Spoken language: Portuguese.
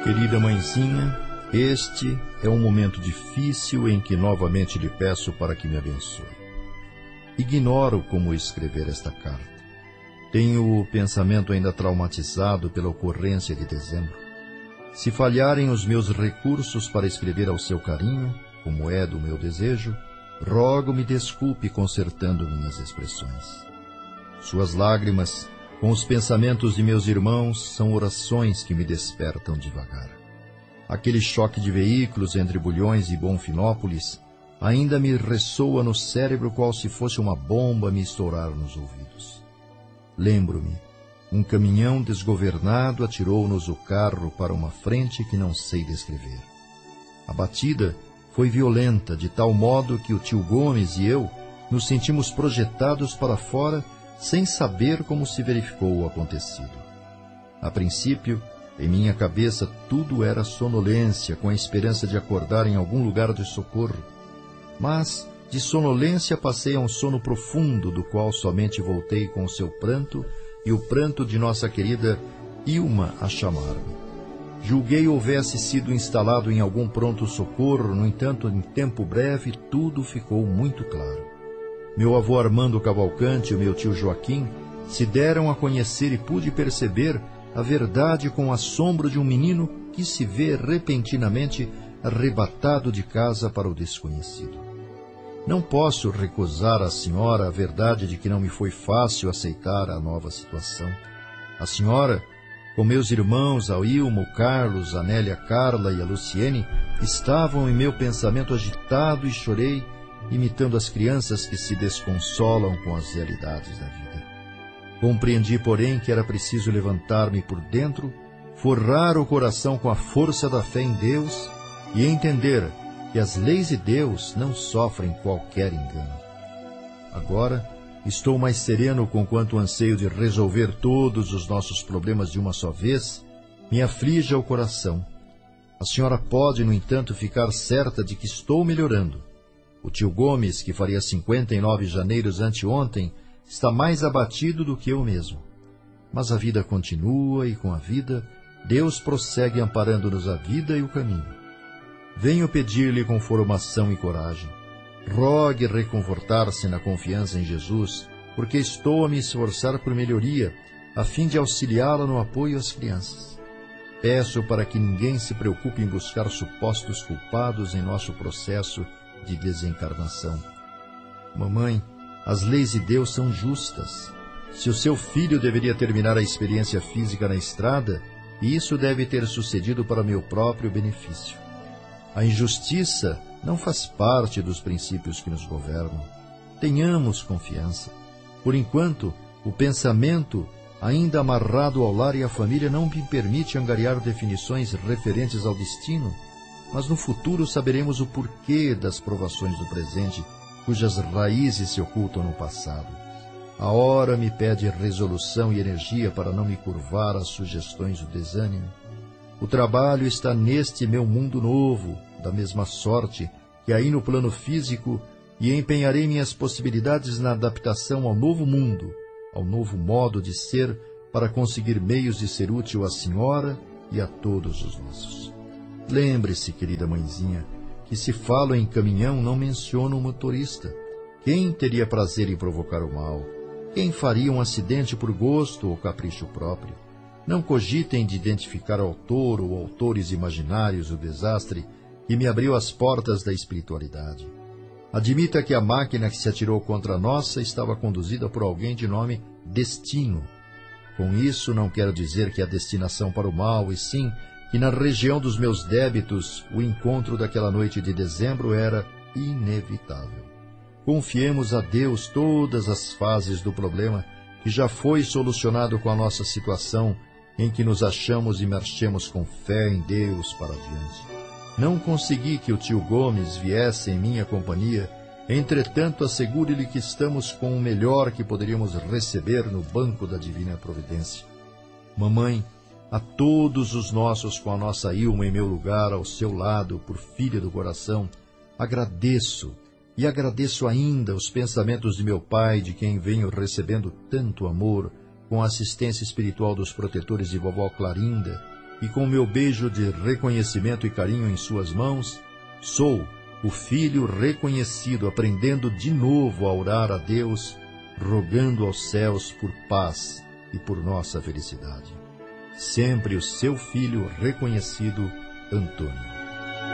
Querida mãezinha, este é um momento difícil em que novamente lhe peço para que me abençoe. Ignoro como escrever esta carta. Tenho o pensamento ainda traumatizado pela ocorrência de dezembro. Se falharem os meus recursos para escrever ao seu carinho, como é do meu desejo, rogo-me desculpe consertando minhas expressões. Suas lágrimas, com os pensamentos de meus irmãos, são orações que me despertam devagar. Aquele choque de veículos entre Bulhões e Bonfinópolis ainda me ressoa no cérebro qual se fosse uma bomba me estourar nos ouvidos. Lembro-me, um caminhão desgovernado atirou-nos o carro para uma frente que não sei descrever. A batida foi violenta, de tal modo que o tio Gomes e eu nos sentimos projetados para fora sem saber como se verificou o acontecido. A princípio, em minha cabeça tudo era sonolência, com a esperança de acordar em algum lugar de socorro. Mas de sonolência passei a um sono profundo, do qual somente voltei com o seu pranto e o pranto de nossa querida Ilma a chamar-me. Julguei houvesse sido instalado em algum pronto-socorro, no entanto, em tempo breve, tudo ficou muito claro. Meu avô Armando Cavalcante e o meu tio Joaquim se deram a conhecer e pude perceber a verdade com o assombro de um menino que se vê repentinamente arrebatado de casa para o desconhecido. Não posso recusar à senhora a verdade de que não me foi fácil aceitar a nova situação. A senhora, com meus irmãos, a Ilma, o Carlos, a Nélia, a Carla e a Luciene, estavam em meu pensamento agitado e chorei, imitando as crianças que se desconsolam com as realidades da vida. Compreendi, porém, que era preciso levantar-me por dentro, forrar o coração com a força da fé em Deus e entender que as leis de Deus não sofrem qualquer engano. Agora, estou mais sereno conquanto o anseio de resolver todos os nossos problemas de uma só vez me aflige ao coração. A senhora pode, no entanto, ficar certa de que estou melhorando. O tio Gomes, que faria 59 janeiros anteontem, está mais abatido do que eu mesmo. Mas a vida continua e, com a vida, Deus prossegue amparando-nos a vida e o caminho. Venho pedir-lhe com formação e coragem. Rogue reconfortar-se na confiança em Jesus, porque estou a me esforçar por melhoria, a fim de auxiliá-la no apoio às crianças. Peço para que ninguém se preocupe em buscar supostos culpados em nosso processo de desencarnação. Mamãe, as leis de Deus são justas. Se o seu filho deveria terminar a experiência física na estrada, isso deve ter sucedido para meu próprio benefício. A injustiça não faz parte dos princípios que nos governam. Tenhamos confiança. Por enquanto, o pensamento, ainda amarrado ao lar e à família, não me permite angariar definições referentes ao destino, mas no futuro saberemos o porquê das provações do presente, cujas raízes se ocultam no passado. A hora me pede resolução e energia para não me curvar às sugestões do desânimo. O trabalho está neste meu mundo novo, da mesma sorte que aí no plano físico, e empenharei minhas possibilidades na adaptação ao novo mundo, ao novo modo de ser, para conseguir meios de ser útil à senhora e a todos os nossos. Lembre-se, querida mãezinha, que se falo em caminhão não menciono o motorista. Quem teria prazer em provocar o mal? Quem faria um acidente por gosto ou capricho próprio? Não cogitem de identificar autor ou autores imaginários do desastre que me abriu as portas da espiritualidade. Admita que a máquina que se atirou contra a nossa estava conduzida por alguém de nome Destino. Com isso não quero dizer que a destinação para o mal, e sim que na região dos meus débitos o encontro daquela noite de dezembro era inevitável. Confiemos a Deus todas as fases do problema que já foi solucionado com a nossa situação, em que nos achamos e marchemos com fé em Deus para adiante. Não consegui que o tio Gomes viesse em minha companhia, entretanto assegure-lhe que estamos com o melhor que poderíamos receber no banco da divina providência. Mamãe, a todos os nossos com a nossa Ilma em meu lugar, ao seu lado, por filha do coração, agradeço, e agradeço ainda os pensamentos de meu pai, de quem venho recebendo tanto amor, com a assistência espiritual dos protetores de vovó Clarinda, e com meu beijo de reconhecimento e carinho em suas mãos, sou o filho reconhecido, aprendendo de novo a orar a Deus, rogando aos céus por paz e por nossa felicidade. Sempre o seu filho reconhecido, Antônio.